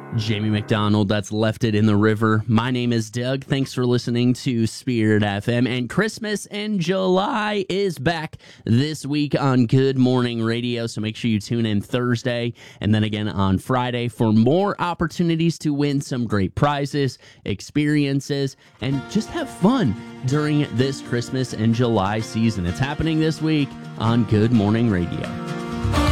Jamie McDonald, that's Left It in the River. My name is Doug. Thanks for listening to Spirit FM. And Christmas in July is back this week on Good Morning Radio. So make sure you tune in Thursday and then again on Friday for more opportunities to win some great prizes, experiences, and just have fun during this Christmas and July season. It's happening this week on Good Morning Radio.